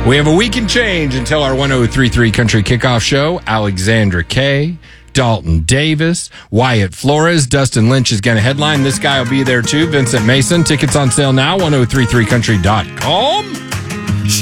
We have a week and change until our 1033 Country Kickoff Show. Alexandra Kay, Dalton Davis, Wyatt Flores, Dustin Lynch is going to headline. This guy will be there too, Vincent Mason. Tickets on sale now, 1033country.com.